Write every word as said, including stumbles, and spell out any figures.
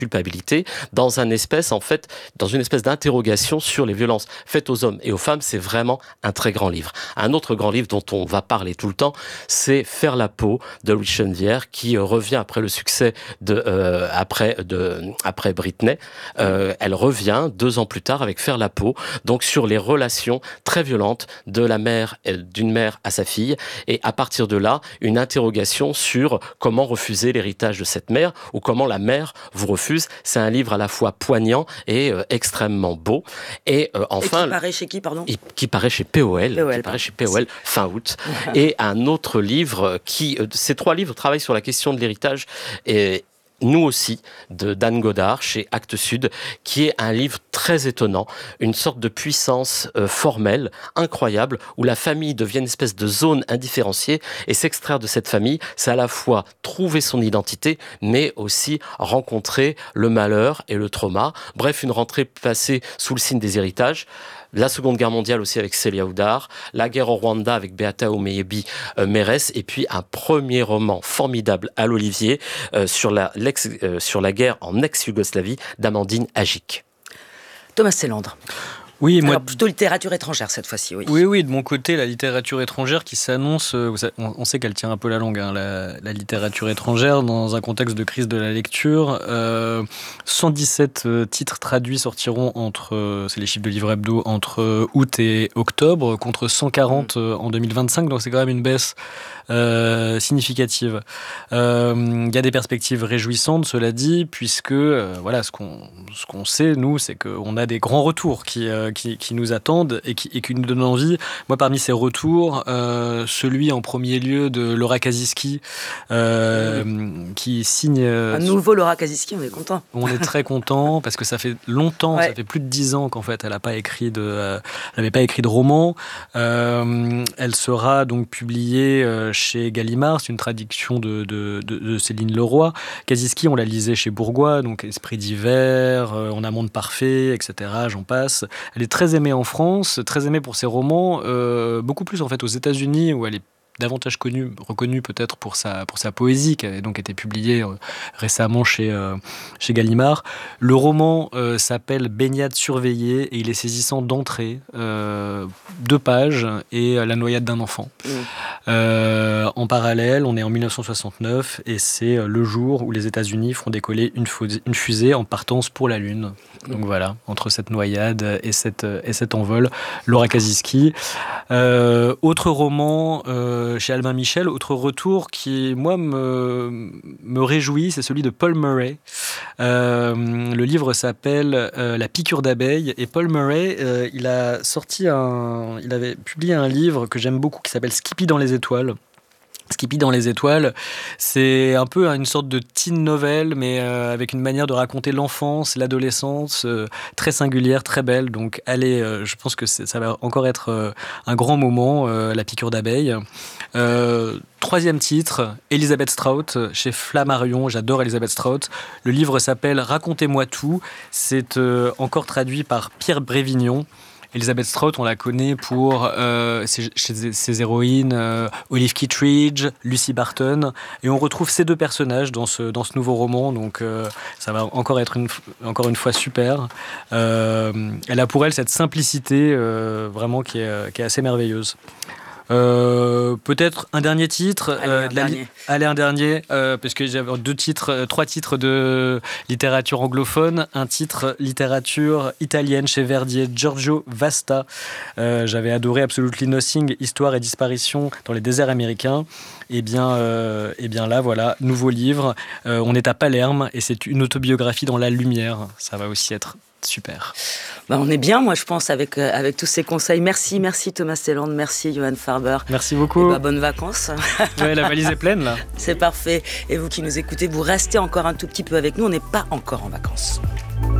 culpabilité dans un espèce, en fait, dans une espèce d'interrogation sur les violences faites aux hommes et aux femmes. C'est vraiment un très grand livre. Un autre grand livre dont on va parler tout le temps, c'est Faire la peau de Louise Chenevière, qui euh, revient après le succès de euh, après de après Britney. Euh, elle revient deux ans plus tard avec Faire la peau, donc sur les relations très violentes de la mère d'une mère à sa fille, et à partir de là, une interrogation sur comment refuser l'héritage de cette mère ou comment la mère vous refuse. C'est un livre à la fois poignant et euh, extrêmement beau. Et euh, enfin, et qui paraît chez qui, pardon ? Qui paraît chez P O L, P O L qui paraît chez P O L fin août. Et un autre livre qui, euh, ces trois livres travaillent sur la question de l'héritage et Nous aussi, de Dan Godard, chez Actes Sud, qui est un livre très étonnant, une sorte de puissance euh, formelle, incroyable, où la famille devient une espèce de zone indifférenciée, et s'extraire de cette famille, c'est à la fois trouver son identité, mais aussi rencontrer le malheur et le trauma. Bref, une rentrée passée sous le signe des héritages. La Seconde Guerre mondiale aussi avec Célia Oudard, la guerre au Rwanda avec Beata Omeyebi euh, Mérès, et puis un premier roman formidable à l'Olivier euh, sur, la, l'ex, euh, sur la guerre en ex-Yougoslavie d'Amandine Agic. Thomas Sellandre. Oui, moi, alors, plutôt littérature étrangère cette fois-ci, oui. Oui, oui, de mon côté, la littérature étrangère qui s'annonce, euh, on sait qu'elle tient un peu la longue, hein, la, la littérature étrangère, dans un contexte de crise de la lecture. Euh, cent dix-sept euh, titres traduits sortiront entre, euh, c'est les chiffres de Livre Hebdo, entre euh, août et octobre, contre cent quarante euh, en deux mille vingt-cinq, donc c'est quand même une baisse euh, significative. Il euh, y a des perspectives réjouissantes, cela dit, puisque, euh, voilà, ce qu'on, ce qu'on sait, nous, c'est qu'on a des grands retours qui... Euh, Qui, qui nous attendent et qui, et qui nous donnent envie. Moi, parmi ces retours, euh, celui en premier lieu de Laura Kasiski, euh, oui. qui signe... Un nouveau Laura Kasiski, on est content. On est très content parce que ça fait longtemps, ouais. ça fait plus de dix ans qu'en fait, elle n'a pas écrit de, euh, elle n'avait pas écrit de roman. Euh, elle sera donc publiée chez Gallimard, c'est une traduction de, de, de, de Céline Leroy. Kasiski, on la lisait chez Bourgois, donc Esprit d'hiver, euh, En un monde parfait, et cetera. J'en passe. Elle est très aimée en France, très aimée pour ses romans, euh, beaucoup plus en fait aux États-Unis où elle est davantage connue, reconnue peut-être pour sa, pour sa poésie qui a donc été publiée euh, récemment chez, euh, chez Gallimard. Le roman euh, s'appelle Baignade surveillée et il est saisissant d'entrée, euh, deux pages et La noyade d'un enfant. Mmh. Euh, en parallèle, on est en dix-neuf cent soixante-neuf et c'est le jour où les États-Unis feront décoller une, fusée, une fusée en partance pour la Lune. Donc voilà, entre cette noyade et, cette, et cet envol, Laura Kasiski. Euh, autre roman euh, chez Albin Michel, autre retour qui, moi, me, me réjouit, c'est celui de Paul Murray. Euh, le livre s'appelle euh, La piqûre d'abeille et Paul Murray, euh, il a sorti un, il avait publié un livre que j'aime beaucoup qui s'appelle Skippy dans les étoiles. Skippy dans les étoiles, c'est un peu une sorte de teen novel, mais euh, avec une manière de raconter l'enfance, l'adolescence, euh, très singulière, très belle. Donc, allez, euh, je pense que ça va encore être euh, un grand moment, euh, La piqûre d'abeille. Euh, troisième titre, Elisabeth Strout, chez Flammarion. J'adore Elisabeth Strout. Le livre s'appelle Racontez-moi tout. C'est euh, encore traduit par Pierre Brévignon. Elisabeth Strout, on la connaît pour euh, ses, ses, ses héroïnes euh, Olive Kittredge, Lucy Barton, et on retrouve ces deux personnages dans ce, dans ce nouveau roman, donc euh, ça va encore être une, encore une fois super. Euh, elle a pour elle cette simplicité euh, vraiment qui est, qui est assez merveilleuse. Euh, peut-être un dernier titre. Allez, euh, un de la dernier. Li- Allez, un dernier, euh, parce que j'avais deux titres, euh, trois titres de littérature anglophone, un titre littérature italienne chez Verdier, Giorgio Vasta. Euh, j'avais adoré Absolutely Nothing, Histoire et disparition dans les déserts américains. Et bien, euh, et bien là, voilà, nouveau livre. Euh, on est à Palerme et c'est une autobiographie dans la lumière. Ça va aussi être super. Ben, on est bien, moi, je pense, avec, euh, avec tous ces conseils. Merci, merci Thomas Sellandre, merci Johan Farber. Merci beaucoup. Et ben, bonnes vacances. Ouais, la valise est pleine, là. C'est parfait. Et vous qui nous écoutez, vous restez encore un tout petit peu avec nous. On n'est pas encore en vacances.